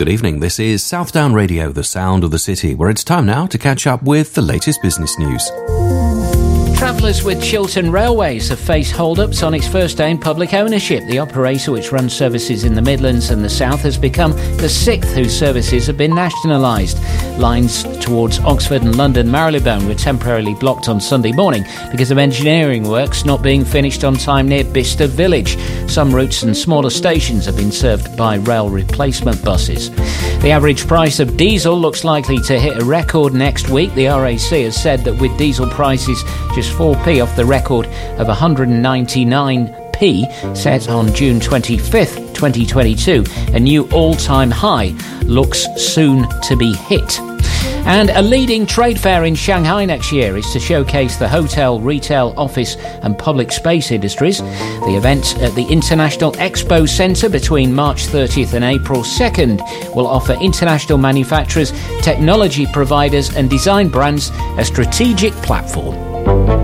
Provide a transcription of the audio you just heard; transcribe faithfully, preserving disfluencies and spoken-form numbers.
Good evening, this is Southdown Radio, the sound of the city, where it's time now to catch up with the latest business news. Travellers with Chiltern Railways have faced hold-ups on its first day in public ownership. The operator, which runs services in the Midlands and the South, has become the sixth whose services have been nationalised. Lines towards Oxford and London Marylebone were temporarily blocked on Sunday morning because of engineering works not being finished on time near Bicester Village. Some routes and smaller stations have been served by rail replacement buses. The average price of diesel looks likely to hit a record next week. The R A C has said that with diesel prices just four p off the record of one hundred ninety-nine p set on June twenty-fifth, twenty twenty-two, a new all-time high looks soon to be hit. And a leading trade fair in Shanghai next year is to showcase the hotel, retail, office and public space industries. The event at the International Expo Centre between March thirtieth and April second will offer international manufacturers, technology providers and design brands a strategic platform.